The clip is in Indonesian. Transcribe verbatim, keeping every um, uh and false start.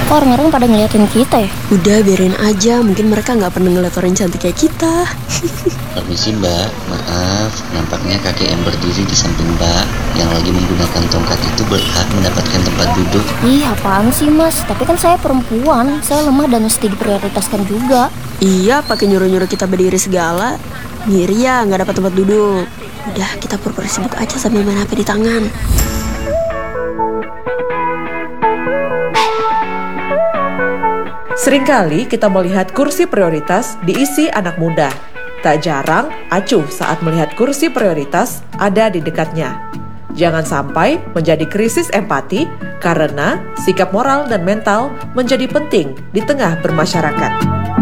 Kok orang-orang pada ngeliatin kita ya? Udah biarin aja, mungkin mereka gak pernah ngeliat orang cantik kayak kita. Permisi mbak, maaf, nampaknya kakek yang berdiri di samping mbak yang lagi menggunakan tongkat itu berhak mendapatkan tempat duduk. Ih, apaan sih mas? Tapi kan saya perempuan, saya lemah dan mesti diprioritaskan juga. Iya, pakai nyuruh-nyuruh kita berdiri segala. Ngiri ya, gak dapat tempat duduk. Udah, kita pura-pura sibuk aja sambil main H P di tangan. Seringkali kita melihat kursi prioritas diisi anak muda. Tak jarang acuh saat melihat kursi prioritas ada di dekatnya. Jangan sampai menjadi krisis empati karena sikap moral dan mental menjadi penting di tengah bermasyarakat.